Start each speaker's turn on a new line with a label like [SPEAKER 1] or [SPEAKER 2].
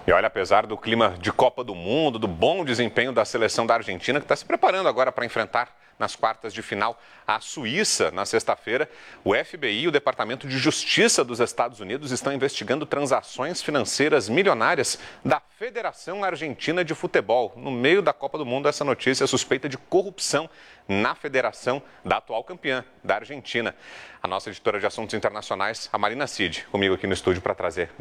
[SPEAKER 1] E olha, apesar do clima de Copa do Mundo, do bom desempenho da seleção da Argentina, que está se preparando agora para enfrentar nas quartas de final a Suíça na sexta-feira, o FBI e o Departamento de Justiça dos Estados Unidos estão investigando transações financeiras milionárias da Federação Argentina de Futebol. No meio da Copa do Mundo, essa notícia é suspeita de corrupção na federação da atual campeã, da Argentina. A nossa editora de assuntos internacionais, a Marina Cid, comigo aqui no estúdio para trazer